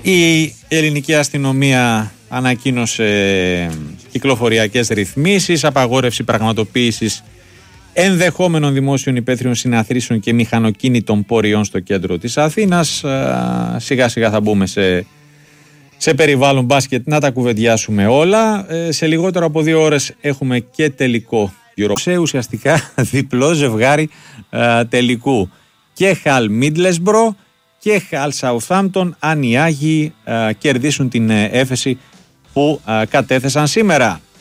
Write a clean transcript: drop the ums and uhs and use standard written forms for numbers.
Η ελληνική αστυνομία ανακοίνωσε κυκλοφοριακές ρυθμίσεις, απαγόρευση πραγματοποίησης ενδεχόμενων δημόσιων υπαίθριων συναθρήσεων και μηχανοκίνητων πορειών στο κέντρο της Αθήνας. Σιγά σιγά θα μπούμε σε περιβάλλον μπάσκετ να τα κουβεντιάσουμε όλα. Σε λιγότερο από 2 ώρες έχουμε και τελικό Euro. Σε ουσιαστικά διπλό ζευγάρι τελικού. Και Χαλ Μίντλεσμπρο και Χαλ Southampton, αν οι Άγιοι κερδίσουν την έφεση που κατέθεσαν σήμερα.